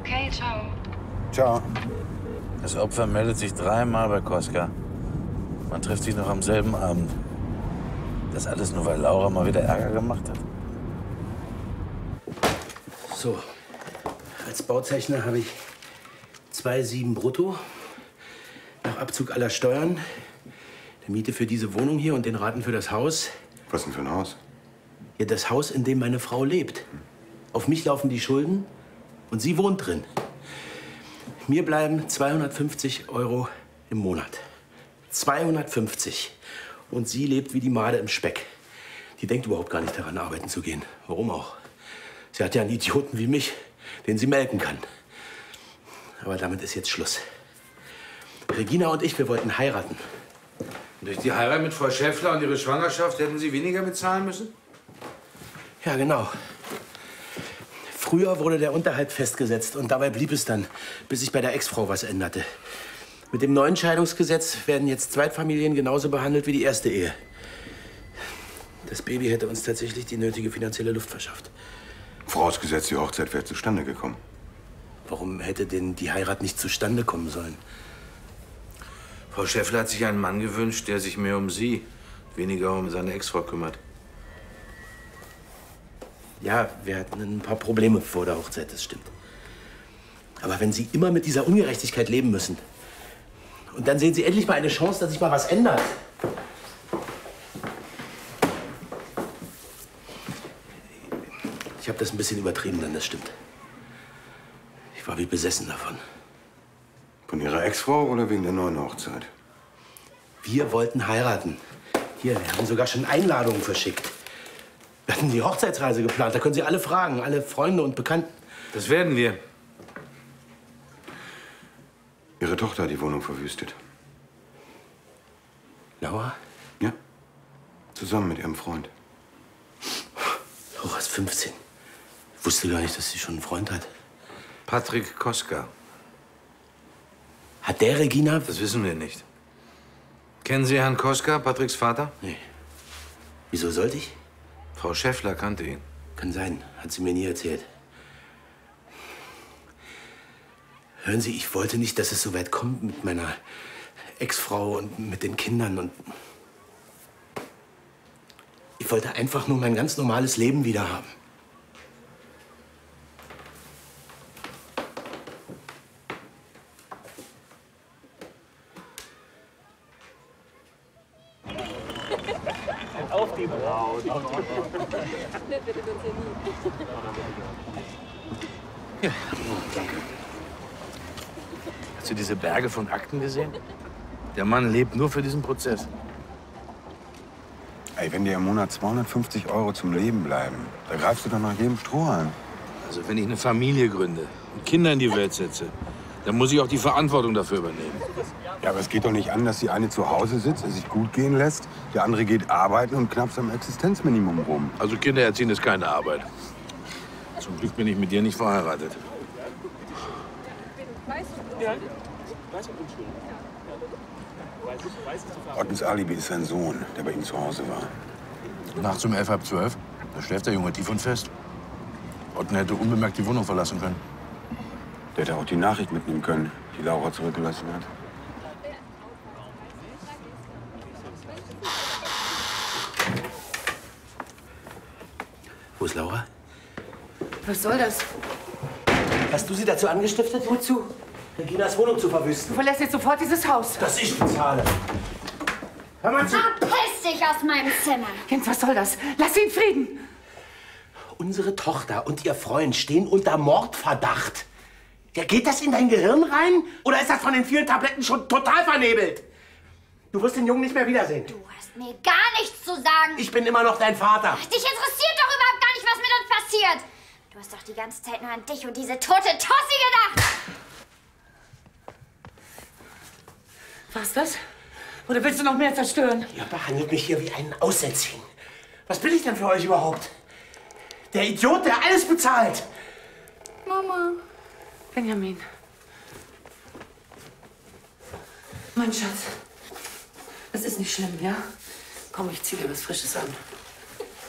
Okay, ciao. Ciao. Das Opfer meldet sich 3-mal bei Koska. Man trifft sich noch am selben Abend. Das alles nur, weil Laura mal wieder Ärger gemacht hat. So, als Bauzeichner habe ich 2,7 brutto. Nach Abzug aller Steuern, der Miete für diese Wohnung hier und den Raten für das Haus. Was denn für ein Haus? Ja, das Haus, in dem meine Frau lebt. Auf mich laufen die Schulden und sie wohnt drin. Mir bleiben 250 € im Monat. 250. Und sie lebt wie die Made im Speck. Die denkt überhaupt gar nicht daran, arbeiten zu gehen. Warum auch? Sie hat ja einen Idioten wie mich, den sie melken kann. Aber damit ist jetzt Schluss. Regina und ich, wir wollten heiraten. Durch die Heirat mit Frau Schäffler und ihre Schwangerschaft hätten Sie weniger bezahlen müssen? Ja, genau. Früher wurde der Unterhalt festgesetzt und dabei blieb es dann, bis sich bei der Ex-Frau was änderte. Mit dem neuen Scheidungsgesetz werden jetzt Zweitfamilien genauso behandelt wie die erste Ehe. Das Baby hätte uns tatsächlich die nötige finanzielle Luft verschafft. Vorausgesetzt, die Hochzeit wäre zustande gekommen. Warum hätte denn die Heirat nicht zustande kommen sollen? Frau Schäffler hat sich einen Mann gewünscht, der sich mehr um Sie, weniger um seine Ex-Frau kümmert. Ja, wir hatten ein paar Probleme vor der Hochzeit, das stimmt. Aber wenn Sie immer mit dieser Ungerechtigkeit leben müssen und dann sehen Sie endlich mal eine Chance, dass sich mal was ändert. Ich habe das ein bisschen übertrieben dann, das stimmt. Ich war wie besessen davon. Von Ihrer Ex-Frau oder wegen der neuen Hochzeit? Wir wollten heiraten. Hier, wir haben sogar schon Einladungen verschickt. Wir hatten die Hochzeitsreise geplant. Da können Sie alle fragen, alle Freunde und Bekannten. Das werden wir. Ihre Tochter hat die Wohnung verwüstet. Laura? Ja. Zusammen mit ihrem Freund. Laura ist 15. Ich wusste gar nicht, dass sie schon einen Freund hat. Patrick Koska. Hat der Regina? Das wissen wir nicht. Kennen Sie Herrn Koska, Patricks Vater? Nee. Wieso sollte ich? Frau Schäffler kannte ihn. Kann sein. Hat sie mir nie erzählt. Hören Sie, ich wollte nicht, dass es so weit kommt mit meiner Ex-Frau und mit den Kindern. Und ich wollte einfach nur mein ganz normales Leben wieder haben. Auf die Braut. Ja. Hast du diese Berge von Akten gesehen? Der Mann lebt nur für diesen Prozess. Ey, wenn dir im Monat 250 € zum Leben bleiben, da greifst du doch nach jedem Strohhalm. Also wenn ich eine Familie gründe und Kinder in die Welt setze, dann muss ich auch die Verantwortung dafür übernehmen. Ja, aber es geht doch nicht an, dass die eine zu Hause sitzt, es sich gut gehen lässt, der andere geht arbeiten und knappst am Existenzminimum rum. Also Kinder erziehen ist keine Arbeit. Zum Glück bin ich mit dir nicht verheiratet. Ottens Alibi ist sein Sohn, der bei ihm zu Hause war. Nachts um 11, halb 12, da schläft der Junge tief und fest. Otten hätte unbemerkt die Wohnung verlassen können. Der hätte auch die Nachricht mitnehmen können, die Laura zurückgelassen hat. Wo ist Laura? Was soll das? Hast du sie dazu angestiftet? Wozu? Reginas Wohnung zu Du verwüsten. verlässt jetzt sofort dieses Haus. Das ich bezahle. Hör mal zu. Verpiss dich aus meinem Zimmer! Jens, was soll das? Lass sie in Frieden. Unsere Tochter und ihr Freund stehen unter Mordverdacht. Ja, geht das in dein Gehirn rein? Oder ist das von den vielen Tabletten schon total vernebelt? Du wirst den Jungen nicht mehr wiedersehen. Du hast mir gar nichts zu sagen. Ich bin immer noch dein Vater. Dich interessiert doch überhaupt gar nicht, was mit uns passiert. Du hast doch die ganze Zeit nur an dich und diese tote Tossi gedacht. Was das? Oder willst du noch mehr zerstören? Ihr behandelt mich hier wie einen Aussätzigen. Was bin ich denn für euch überhaupt? Der Idiot, der alles bezahlt. Mama. Benjamin. Mein Schatz. Es ist nicht schlimm, ja? Komm, ich zieh dir was Frisches an.